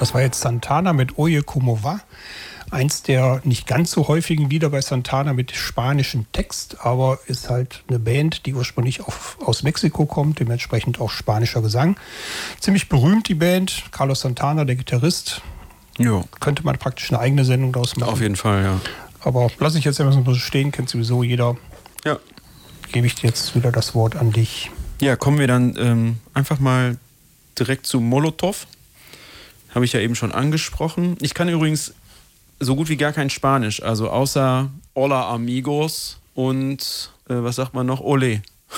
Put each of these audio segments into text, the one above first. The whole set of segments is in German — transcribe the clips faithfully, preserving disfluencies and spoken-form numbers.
Das war jetzt Santana mit Oye Como Va. Eins der nicht ganz so häufigen Lieder bei Santana mit spanischem Text, aber ist halt eine Band, die ursprünglich auf, aus Mexiko kommt, dementsprechend auch spanischer Gesang. Ziemlich berühmt die Band, Carlos Santana, der Gitarrist. Jo. Könnte man praktisch eine eigene Sendung daraus machen. Auf jeden Fall, ja. Aber lass ich jetzt immer so stehen, kennt sowieso jeder. Ja. Gebe ich dir jetzt wieder das Wort an dich. Ja, kommen wir dann ähm, einfach mal direkt zu Molotov. Habe ich ja eben schon angesprochen. Ich kann übrigens so gut wie gar kein Spanisch, also außer Hola Amigos und äh, was sagt man noch? Olé.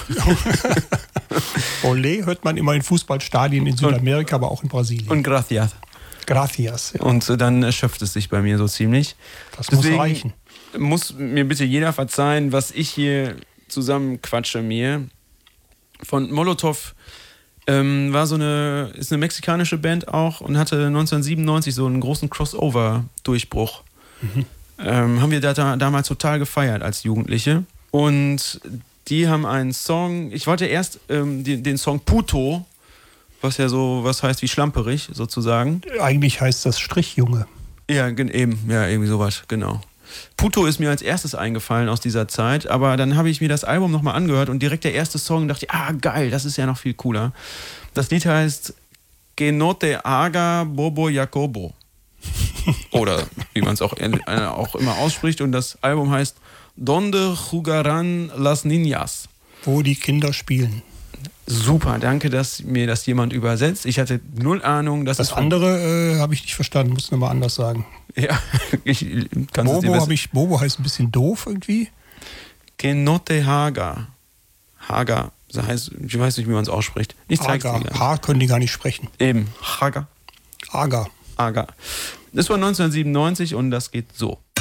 Olé hört man immer in Fußballstadien in Südamerika, und, aber auch in Brasilien. Und Gracias. Gracias. Ja. Und äh, dann erschöpft es sich bei mir so ziemlich. Das Deswegen muss reichen. Muss mir bitte jeder verzeihen, was ich hier zusammenquatsche mir. Von Molotov ähm, war so eine, ist eine mexikanische Band auch und hatte neunzehnhundertsiebenundneunzig so einen großen Crossover-Durchbruch. Mhm. Ähm, haben wir da, da damals total gefeiert als Jugendliche. Und die haben einen Song, ich wollte erst ähm, den, den Song Puto, was ja so was heißt wie schlamperig sozusagen. Eigentlich heißt das Strichjunge. Ja, eben, ja, irgendwie sowas, genau. Puto ist mir als erstes eingefallen aus dieser Zeit, aber dann habe ich mir das Album nochmal angehört und direkt der erste Song dachte ich, ah geil, das ist ja noch viel cooler. Das Lied heißt Que no te haga Bobo Jacobo. Oder wie man es auch, äh, auch immer ausspricht, und das Album heißt Donde jugarán las niñas. Wo die Kinder spielen. Super, danke, dass mir das jemand übersetzt. Ich hatte null Ahnung. Dass das es andere äh, habe ich nicht verstanden, muss nochmal anders sagen. Ja, ich kann es dir Bobo, ich, Bobo heißt ein bisschen doof irgendwie. Que no te haga. Haga, das heißt, ich weiß nicht, wie man es ausspricht. Ich zeig's dir gleich. H können die gar nicht sprechen. Eben, Haga. Haga. Haga. Das war neunzehnhundertsiebenundneunzig und das geht so.